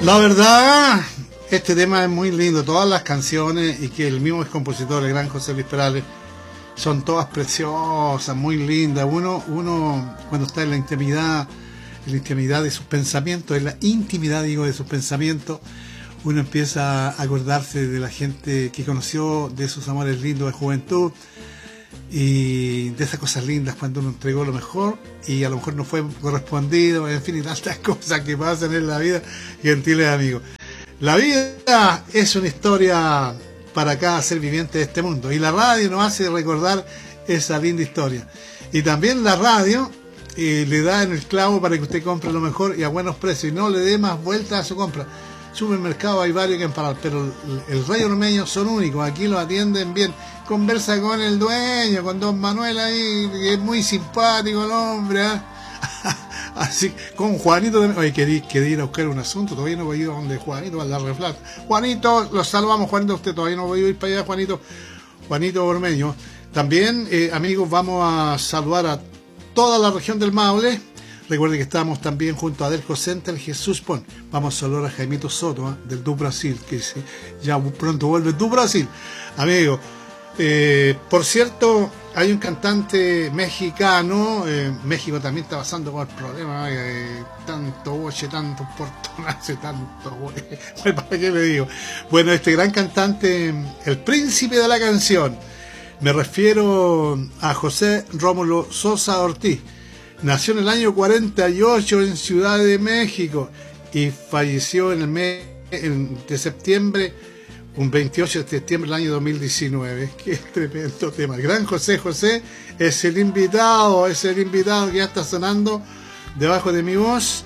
La verdad, este tema es muy lindo. Todas las canciones, y que el mismo es compositor, el gran José Luis Perales, son todas preciosas, muy lindas. Uno cuando está en la intimidad de sus pensamientos, en la intimidad, digo, de sus pensamientos, uno empieza a acordarse de la gente que conoció, de sus amores lindos de juventud y de esas cosas lindas cuando uno entregó lo mejor y a lo mejor no fue correspondido, en fin, y tantas cosas que pasan en la vida, gentiles amigos. La vida es una historia para cada ser viviente de este mundo, y la radio nos hace recordar esa linda historia. Y también la radio le da en el clavo para que usted compre lo mejor y a buenos precios, y no le dé más vueltas a su compra. Supermercado hay varios que emparar, pero el Rey Ormeño son únicos, aquí lo atienden bien. Conversa con el dueño, con don Manuel ahí, que es muy simpático el hombre, ¿eh? Así, con Juanito también. Oye, quería ir a buscar un asunto, todavía no voy a ir a donde Juanito, a la reflata. Juanito, los saludamos, Juanito, usted todavía no voy a ir para allá, Juanito Ormeño. También, amigos, vamos a saludar a toda la región del Maule. Recuerden que estamos también junto a Delco Center, Jesús Pon. Vamos a saludar a Jaimito Soto, del Du Brasil, que ya pronto vuelve Du Brasil. Amigos, por cierto, hay un cantante mexicano, México también está pasando con el problema, tanto boche, tanto portonazo, tanto boche, ¿para qué le digo? Bueno, este gran cantante, el príncipe de la canción, me refiero a José Rómulo Sosa Ortiz. Nació en el año 48 en Ciudad de México y falleció en el mes de septiembre, un 28 de septiembre del año 2019. Qué tremendo tema. El gran José es el invitado que ya está sonando debajo de mi voz,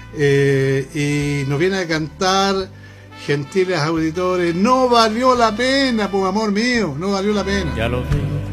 y nos viene a cantar, gentiles auditores, no valió la pena, por amor mío, no valió la pena. Ya lo veo